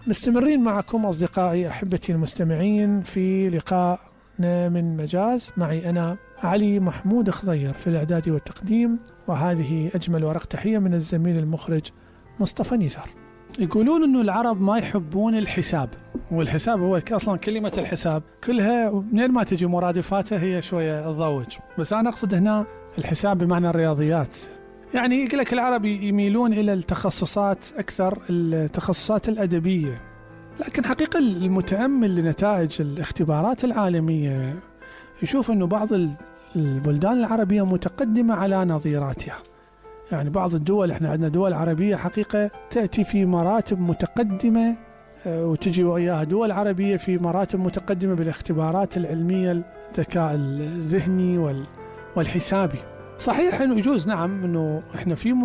مستمرين معكم أصدقائي أحبتي المستمعين في لقائنا من مجاز، معي أنا علي محمود خضير في الإعداد والتقديم، وهذه أجمل ورق تحية من الزميل المخرج مصطفى نزار. يقولون أنه العرب ما يحبون الحساب، والحساب هو أصلا كلمة الحساب كلها منين ما تجي مرادفاته هي شوية تضوج، بس أنا أقصد هنا الحساب بمعنى الرياضيات. يعني يقول لك العرب يميلون إلى التخصصات أكثر، التخصصات الأدبية، لكن حقيقة المتأمل لنتائج الاختبارات العالمية يشوف أنه بعض البلدان العربية متقدمة على نظيراتها. يعني بعض الدول، احنا عندنا دول عربية حقيقة تأتي في مراتب متقدمة، وتجي وإياها دول عربية في مراتب متقدمة بالاختبارات العلمية، الذكاء الذهني والحسابي. صحيح انه يجوز نعم انه احنا في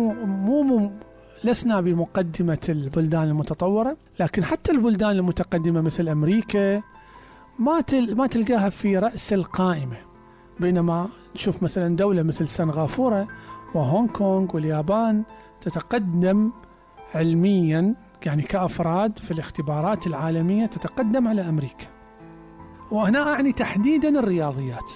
لسنا بمقدمة البلدان المتطورة، لكن حتى البلدان المتقدمة مثل أمريكا ما تلقاها في رأس القائمة، بينما نشوف مثلا دولة مثل سنغافورة وهونغ كونغ واليابان تتقدم علميا، يعني كأفراد في الاختبارات العالمية تتقدم على أمريكا. وهنا أعني تحديدا الرياضيات،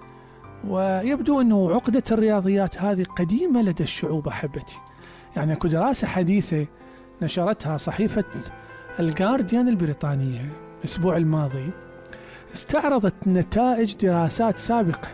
ويبدو أنه عقدة الرياضيات هذه قديمة لدى الشعوب أحبتي. يعني أكو دراسة حديثة نشرتها صحيفة الجارديان البريطانية الأسبوع الماضي، استعرضت نتائج دراسات سابقة،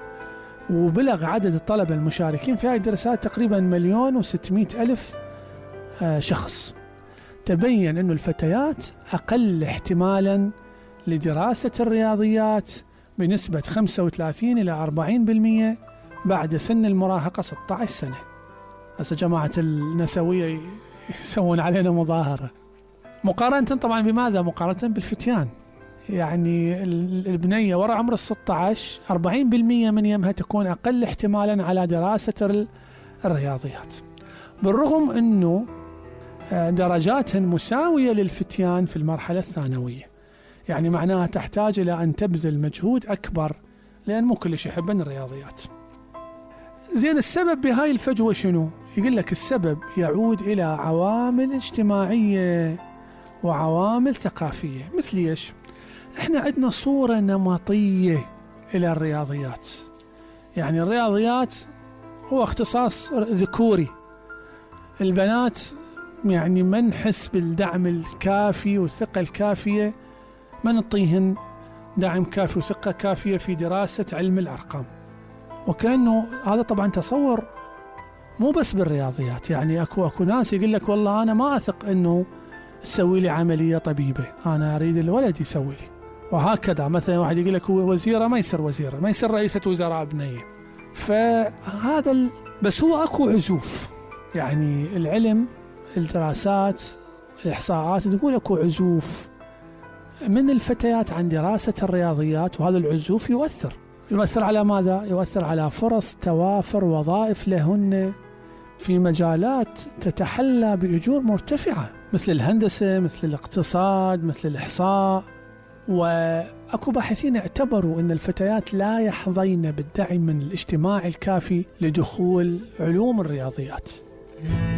وبلغ عدد الطلبة المشاركين في هذه الدراسات تقريبا 1,600,000 شخص. تبين أن الفتيات أقل احتمالا لدراسة الرياضيات بنسبة 35 إلى 40% بعد سن المراهقة 16 سنة. هسه جماعة النسوية يسوون علينا مظاهرة، مقارنة طبعا بماذا؟ مقارنة بالفتيان. يعني البنية وراء عمر 16 40% من يمها تكون أقل احتمالا على دراسة الرياضيات، بالرغم أنه درجات مساوية للفتيان في المرحلة الثانوية. يعني معناها تحتاج إلى أن تبذل مجهود أكبر، لأن مو كلش يحبن الرياضيات. زين، السبب بهاي الفجوة شنو؟ يقول لك السبب يعود إلى عوامل اجتماعية وعوامل ثقافية. مثل إيش؟ إحنا عندنا صورة نمطية إلى الرياضيات. يعني الرياضيات هو اختصاص ذكوري، البنات يعني ما نحس بالدعم الكافي والثقة الكافية، ما نعطيهن دعم كافي وثقة كافية في دراسة علم الأرقام. وكأنه هذا طبعا تصور مو بس بالرياضيات. يعني أكو ناس يقول لك والله أنا ما أثق أنه تسوي لي عملية طبيبة، أنا أريد الولد يسوي لي. وهكذا مثلا واحد يقول لك وزيرة ما يصير وزيرة، ما يصير رئيسة وزراء بنية. فهذا بس هو أكو عزوف. يعني العلم، الدراسات، الإحصاءات تقول أكو عزوف من الفتيات عن دراسة الرياضيات، وهذا العزوف يؤثر على ماذا؟ يؤثر على فرص توافر وظائف لهن في مجالات تتحلى بأجور مرتفعة، مثل الهندسة، مثل الاقتصاد، مثل الإحصاء. وأكو باحثين اعتبروا أن الفتيات لا يحظين بالدعم الاجتماعي الكافي لدخول علوم الرياضيات.